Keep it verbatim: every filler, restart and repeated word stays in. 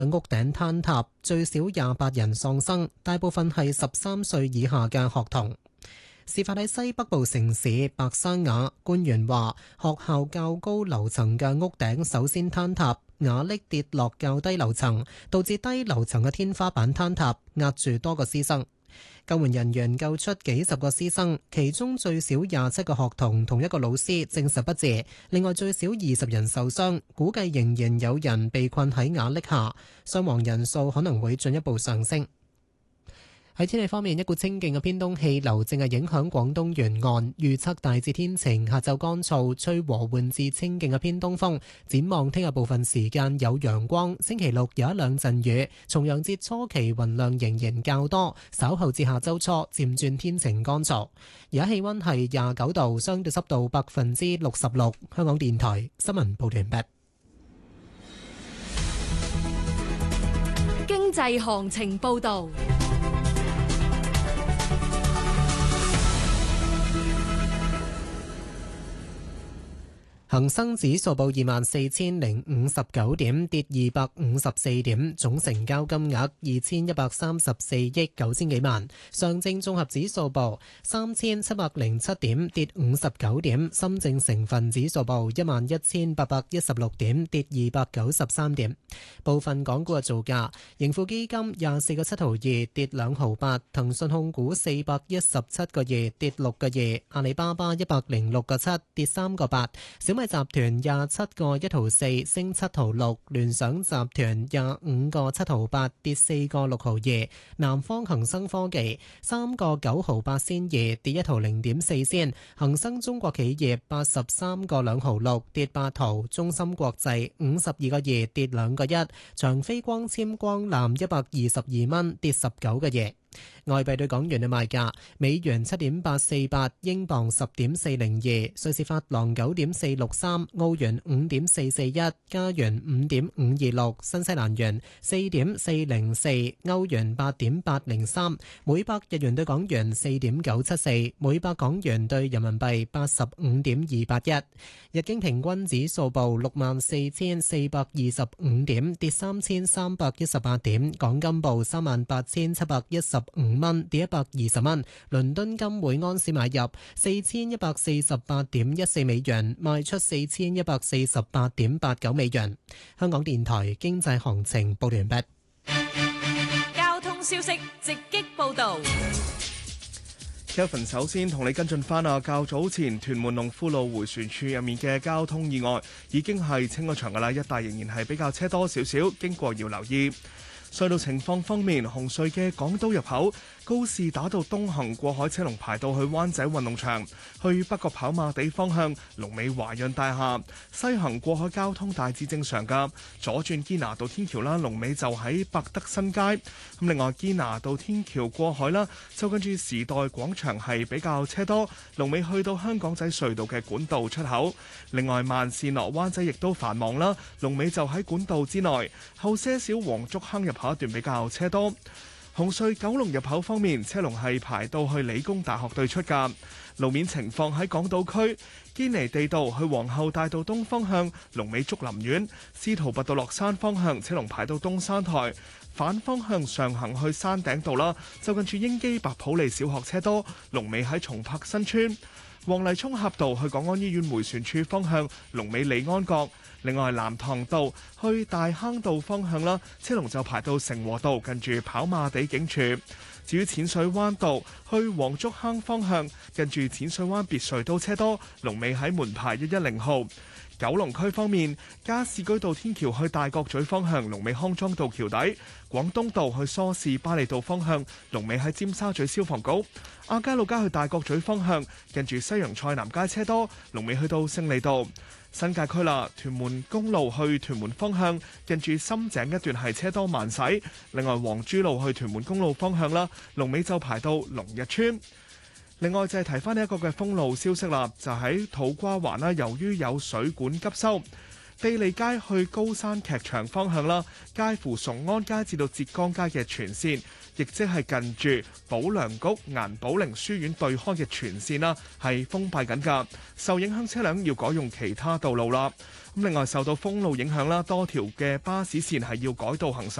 屋頂坍塌，最少廿八人喪生，大部分係十三歲以下嘅學童。事發喺西北部城市白沙瓦，官員話學校較高樓層嘅屋頂首先坍塌，瓦礫跌落較低樓層，導致低樓層嘅天花板坍塌，壓住多個師生。救援人員救出幾十個師生，其中最少廿七個學童同一個老師證實不治，另外最少二十人受傷，估計仍然有人被困喺瓦礫下，傷亡人數可能會進一步上升。喺天氣方面，一股清勁嘅偏東氣流正係影響廣東沿岸，預測大致天晴，下晝乾燥，吹和緩至清勁嘅偏東風。展望聽日部分時間有陽光，星期六有一兩陣雨。重陽節初期雲量仍然較多，稍後至下週初漸轉天晴乾燥。而家氣溫係廿九度，相對濕度百分之六十六。香港電台新聞報道完畢。 經濟行情報道。 恒生指數報二萬四千零五十九點，跌二百五十四點，總成交金額二千一百三十四億九千幾萬。上證綜合指數報三千七百零七點，跌五十九點。深證成分指數報一萬一千八百一十六點，跌二百九十三點。部分港股嘅造價：盈富基金廿四個七毫二，跌兩毫八；騰訊控股四百一十七個二，跌六個二；阿里巴巴一百零六個七，跌三個八；小米集團廿七個一毫四，升七毫六；聯想集團廿五個七毫八，跌四個六毫二；南方恒生科技三個九毫八仙二，跌一毫零點四仙；恒生中國企業八十三個兩毫六，跌八毫；中芯國際五十二個二，跌兩個一；長飛光纖光纜一百二十二蚊，跌十九個二。外幣對港元嘅賣價：美元七點八四八，英鎊十點四零二，瑞士法郎九點四六三，澳元五點四四一，加元五點五二六，新西蘭元四點四零四，歐元八點八零三，每百日元對港元四點九七四，每百港元對人民幣八十五點二八一。日經平均指數報六萬四千四百二十五點，跌三千三百一十八點。港金報三萬八千七百一十五蚊，跌一百二十蚊。倫敦金每安士買入四千一百四十八點一四美元，賣出四千一百四十八點八九美元。香港電台經濟行情報完畢。 交通消息直擊報道。 Kevin 首先同你跟進翻啊，較早前屯門龍富路迴旋處入面嘅交通意外已經係清咗場噶啦，一帶仍然係比較車多少少，經過要留意。隧道情況方面，紅隧嘅港島入口高士打道東行過海車龍排到去灣仔運動場，去北角跑馬地方向龍尾華潤大廈；西行過海交通大致正常噶，左轉堅拿道天橋啦，龍尾就喺百德新街。咁另外堅拿道天橋過海啦，就跟住時代廣場係比較車多，龍尾去到香港仔隧道嘅管道出口。另外慢線落灣仔亦都繁忙啦，龍尾就喺管道之內，後些少黃竹坑入口一段比較車多。紅隧九龍入口方面，車龍係排到去理工大學對出㗎。路面情況喺港島區堅尼地道去皇后大道東方向，龍尾竹林苑；司徒拔道落山方向，車龍排到東山台。反方向上行去山頂道啦，就近住英基白普利小學車多，龍尾喺松柏新村。黃泥涌峽道去港安醫院迴旋處方向，龍尾利安閣。另外南塘道去大坑道方向啦，車龍就排到成和道近住跑馬地警署。至於淺水灣道去黃竹坑方向，近住淺水灣別墅都車多，龍尾喺門牌一一零號。九龍區方面，加士居道天橋去大角咀方向，龍尾康莊道橋底；廣東道去梳士巴利道方向，龍尾喺尖沙咀消防局；亞皆老街去大角咀方向，近住西洋菜南街車多，龍尾去到勝利道。新界區啦，屯門公路去屯門方向，近住深井一段係車多慢駛；另外黃珠路去屯門公路方向啦，龍尾就排到龍日村。另外就係提翻呢一個嘅封路消息啦，就喺土瓜灣啦，由於有水管急修， 庇利街去高山劇場方向啦，介乎崇安街至到浙江街嘅全線，亦即係近住寶良谷顏寶玲書院對開嘅全線啦，係封閉緊㗎。受影響車輛要改用其他道路啦。咁另外受到封路影響啦，多條嘅巴士線係要改道行駛。